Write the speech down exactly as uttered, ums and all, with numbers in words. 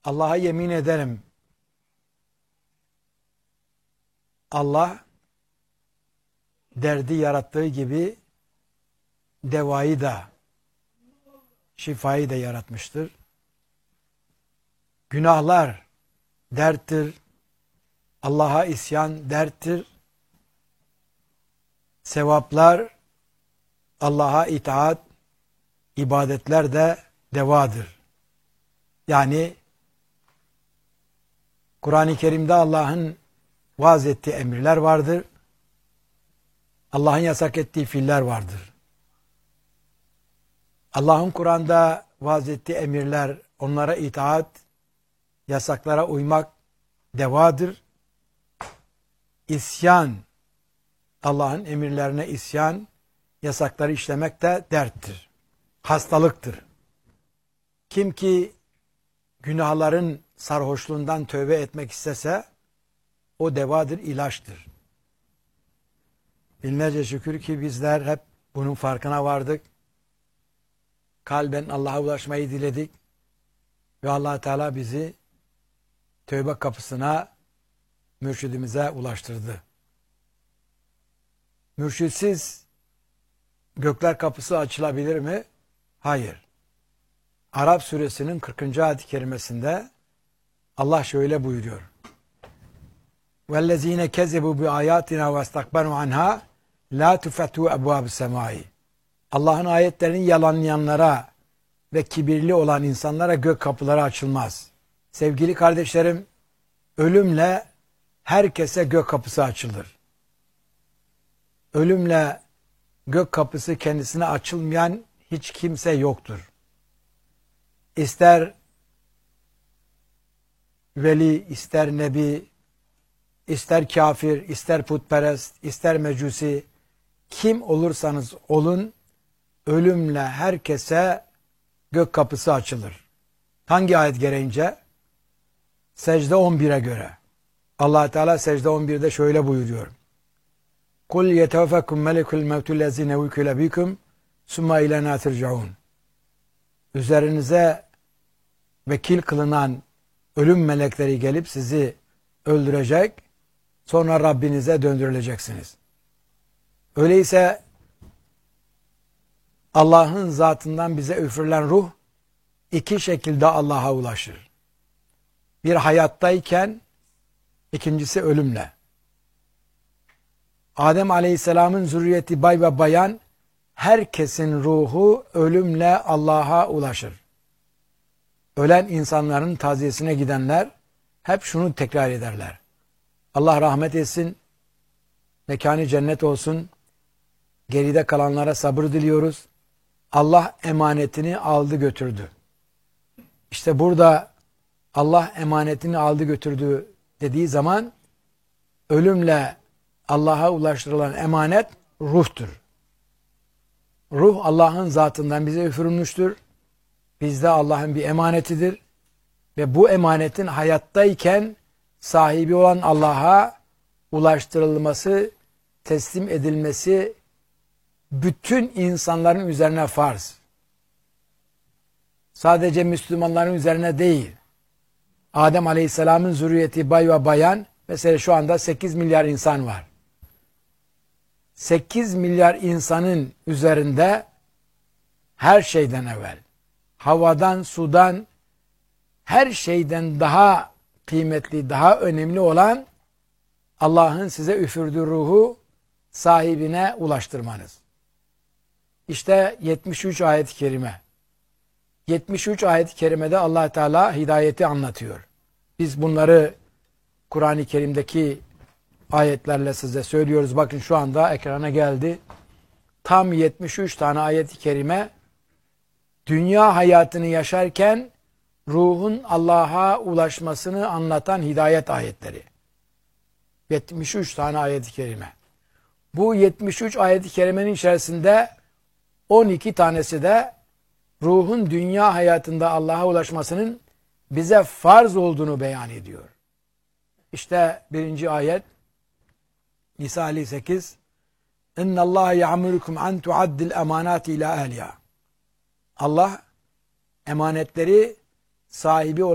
Allah'a yemin ederim. Allah derdi yarattığı gibi devayı da, şifayı da yaratmıştır. Günahlar derttir. Allah'a isyan derttir. Sevaplar, Allah'a itaat, ibadetler de devadır. Yani Kur'an-ı Kerim'de Allah'ın vaaz ettiği emirler vardır. Allah'ın yasak ettiği fiiller vardır. Allah'ın Kur'an'da vaaz ettiği emirler, onlara itaat, yasaklara uymak devadır. İsyan, Allah'ın emirlerine isyan, yasakları işlemek de derttir. Hastalıktır. Kim ki günahların sarhoşluğundan tövbe etmek istese, o devadır, ilaçtır. Binlerce şükür ki bizler hep bunun farkına vardık. Kalben Allah'a ulaşmayı diledik. Ve Allah Teala bizi tövbe kapısına, mürşidimize ulaştırdı. Mürşitsiz gökler kapısı açılabilir mi? Hayır. Arap suresinin kırkıncı ayet-i kerimesinde Allah şöyle buyuruyor. وَالَّذ۪ينَ كَذَبُوا بِآيَاتِنَا وَاسْتَكْبَرُوا عَنْهَا لَا تُفَتُوا أَبْوَابِ السَّمَاءِ Allah'ın ayetlerini yalanlayanlara ve kibirli olan insanlara gök kapıları açılmaz. Sevgili kardeşlerim, ölümle herkese gök kapısı açılır. Ölümle gök kapısı kendisine açılmayan hiç kimse yoktur. İster veli, ister nebi, ister kafir, ister putperest, ister mecusi, kim olursanız olun, ölümle herkese gök kapısı açılır. Hangi ayet gereğince? Secde on bire göre. Allah Teala secde on birde şöyle buyuruyor. Kul yeteveffekum melekul mevtul lezine vukile bikum summa ilena turcaun. Üzerinize vekil kılınan ölüm melekleri gelip sizi öldürecek, sonra Rabbinize döndürüleceksiniz. Öyleyse Allah'ın zatından bize üfürülen ruh iki şekilde Allah'a ulaşır. Bir hayattayken, ikincisi ölümle. Adem Aleyhisselam'ın zürriyeti bay ve bayan, herkesin ruhu ölümle Allah'a ulaşır. Ölen insanların taziyesine gidenler hep şunu tekrar ederler. Allah rahmet etsin, mekanı cennet olsun, geride kalanlara sabır diliyoruz. Allah emanetini aldı götürdü. İşte burada Allah emanetini aldı götürdü dediği zaman ölümle Allah'a ulaştırılan emanet ruhtur. Ruh Allah'ın zatından bize üfürülmüştür. Bizde Allah'ın bir emanetidir. Ve bu emanetin hayattayken sahibi olan Allah'a ulaştırılması, teslim edilmesi bütün insanların üzerine farz. Sadece Müslümanların üzerine değil. Adem Aleyhisselam'ın zürriyeti bay ve bayan, mesela şu anda sekiz milyar insan var. sekiz milyar insanın üzerinde her şeyden evvel, havadan, sudan, her şeyden daha kıymetli, daha önemli olan Allah'ın size üfürdüğü ruhu sahibine ulaştırmanız. İşte yetmiş üç ayet-i kerime. yetmiş üç ayet-i kerimede Allah Teala hidayeti anlatıyor. Biz bunları Kur'an-ı Kerim'deki ayetlerle size söylüyoruz. Bakın şu anda ekrana geldi. Tam yetmiş üç tane ayet-i kerime dünya hayatını yaşarken ruhun Allah'a ulaşmasını anlatan hidayet ayetleri. yetmiş üç tane ayet-i kerime. Bu yetmiş üç ayet-i kerimenin içerisinde on iki tanesi de ruhun dünya hayatında Allah'a ulaşmasının bize farz olduğunu beyan ediyor. İşte birinci ayet Nisa elli sekiz İnna Allah ya'murukum an tu'addil emanati ila ehliha. Allah emanetleri sahibi olan